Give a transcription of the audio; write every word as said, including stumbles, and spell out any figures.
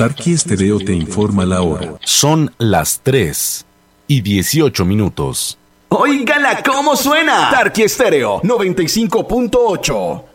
Tarqui Estéreo te informa la hora. Son las tres y dieciocho minutos. ¡Óigala cómo suena! Tarqui Estéreo noventa y cinco punto ocho.